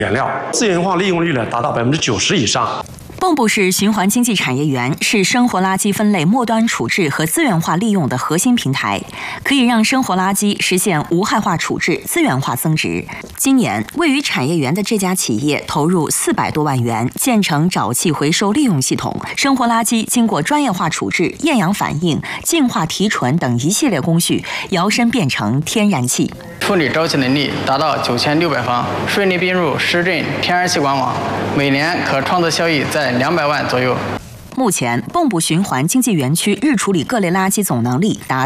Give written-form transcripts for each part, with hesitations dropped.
原料，资源化利用率呢达到90%以上。 蚌埠市循环经济产业园是生活垃圾分类末端处置和资源化利用的核心平台，可以让生活垃圾实现无害化处置、资源化增值。今年，位于产业园的这家企业投入400多万元建成沼气回收利用系统，生活垃圾经过专业化处置、厌氧反应、净化提纯等一系列工序，摇身变成天然气。 处理沼气能力达到9600方，顺利并入市镇天然气管网，每年可创造效益在200万左右。 目前，蚌埠循环经济园区日处理各类垃圾总能力达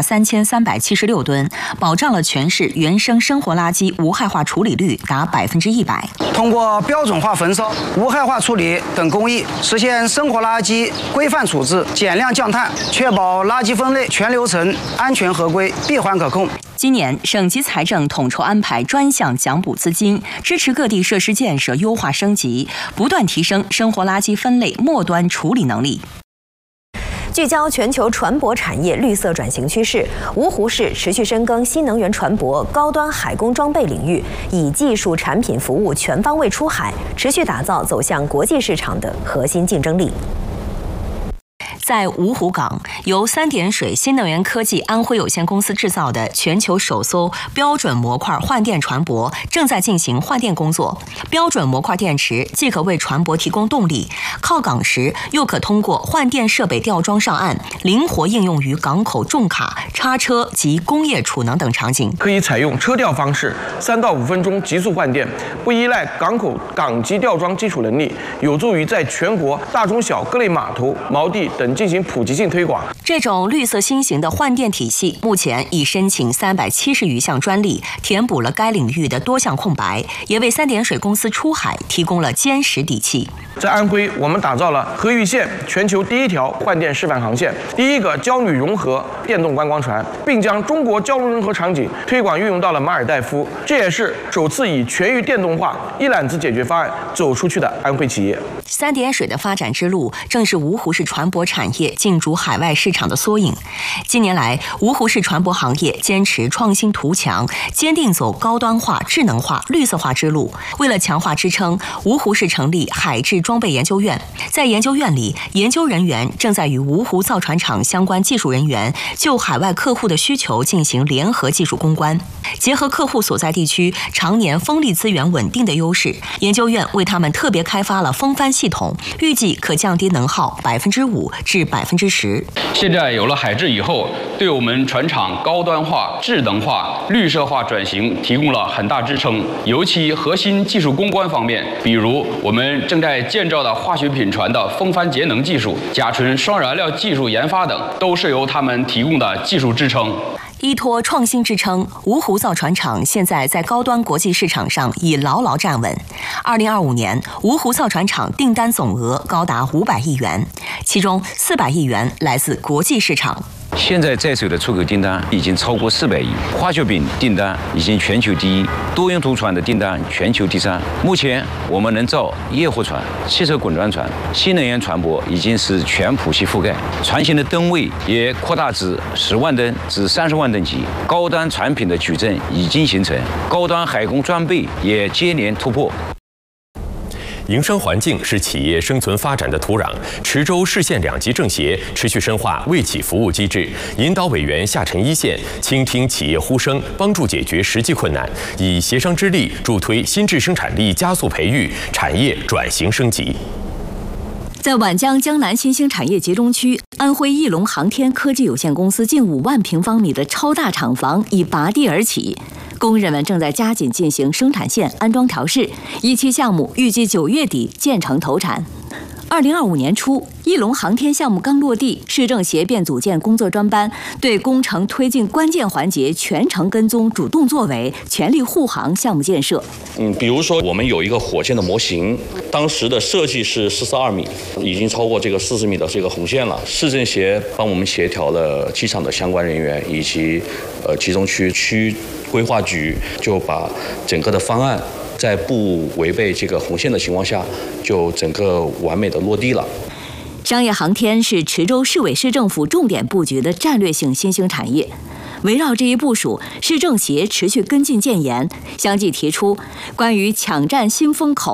3376吨，保障了全市原生生活垃圾无害化处理率达100%。 通过标准化焚烧、无害化处理等工艺，实现生活垃圾规范处置、减量降碳，确保垃圾分类全流程安全合规、闭环可控。 今年，省级财政统筹安排专项奖补资金，支持各地设施建设优化升级，不断提升生活垃圾分类末端处理能力。 聚焦全球船舶产业绿色转型趋势，芜湖市持续深耕新能源船舶、高端海工装备领域，以技术、产品、服务全方位出海，持续打造走向国际市场的核心竞争力。 在芜湖港，由三点水新能源科技安徽有限公司制造的全球首艘标准模块换电船舶正在进行换电工作。标准模块电池既可为船舶提供动力，靠港时又可通过换电设备吊装上岸，灵活应用于港口重卡、叉车及工业储能等场景。 可以采用车吊方式，3到5分钟急速换电，不依赖港机吊装基础能力，有助于在全国大中小各类码头、锚地等进行普及性推广。 这种绿色新型的换电体系，目前已申请370余项专利，填补了该领域的多项空白，也为三点水公司出海提供了坚实底气。 在安徽，我们打造了河豫线全球第1条换电示范航线，第1个焦铝融合电动观光船，并将中国焦融融合场景推广运用到了马尔代夫。这也是首次以全域电动化一揽子解决方案走出去的安徽企业。 三点水的发展之路，正是芜湖市船舶产业进驻海外市场的缩影。近年来，芜湖市船舶行业坚持创新图强，坚定走高端化、智能化、绿色化之路。为了强化支撑，芜湖市成立海智装备研究院。在研究院里，研究人员正在与芜湖造船厂相关技术人员就海外客户的需求进行联合技术攻关，结合客户所在地区常年风力资源稳定的优势，研究院为他们特别开发了风帆系统，预计可降低能耗5%至10%。 现在有了海智以后，对我们船厂高端化、智能化、绿色化转型提供了很大支撑。尤其核心技术攻关方面，比如我们正在建造的化学品船的风帆节能技术、甲醇双燃料技术研发等，都是由他们提供的技术支撑。 依托创新支撑，芜湖造船厂现在在高端国际市场上已牢牢站稳。2025年，芜湖造船厂订单总额高达500亿元，其中400亿元来自国际市场。 现在在手的出口订单已经超过400亿，化学品订单已经全球第1，多用途船的订单全球第3。目前我们能造液货船、汽车滚装船、新能源船舶已经是全谱系覆盖，船型的吨位也扩大至10万吨至30万吨级，高端产品的矩阵已经形成，高端海工装备也接连突破。 营商环境是企业生存发展的土壤。池州市县2级政协持续深化为企服务机制，引导委员下沉一线，倾听企业呼声，帮助解决实际困难，以协商之力助推新质生产力加速培育，产业转型升级。 在皖江江南新兴产业集中区，安徽翼龙航天科技有限公司近5万平方米的超大厂房已拔地而起，工人们正在加紧进行生产线安装调试，一期项目预计9月底建成投产。2025年初，翼龙航天项目刚落地，市政协便组建工作专班，对工程推进关键环节全程跟踪、主动作为，全力护航项目建设。 比如说我们有一个火箭的模型，当时的设计是42米，已经超过这个40米的这个红线了。市政协帮我们协调了机场的相关人员以及集中区规划局，就把整个的方案在不违背这个红线的情况下，就整个完美的落地了。 商业航天是池州市委市政府重点布局的战略性新兴产业。围绕这一部署，市政协持续跟进建言，相继提出关于抢占新风口、